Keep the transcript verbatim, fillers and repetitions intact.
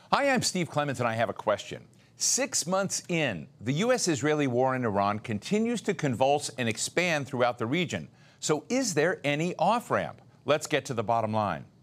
Hi, I'm Steve Clements, and I have a question. Six months in, the U S-Israeli war in Iran continues to convulse and expand throughout the region. So is there any off-ramp? Let's get to the bottom line.